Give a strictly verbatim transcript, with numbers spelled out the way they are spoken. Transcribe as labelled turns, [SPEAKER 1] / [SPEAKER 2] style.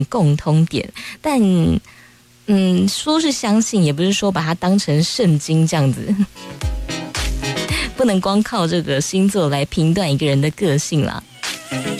[SPEAKER 1] 共通点，但嗯，说是相信，也不是说把它当成圣经这样子，不能光靠这个星座来评断一个人的个性啦。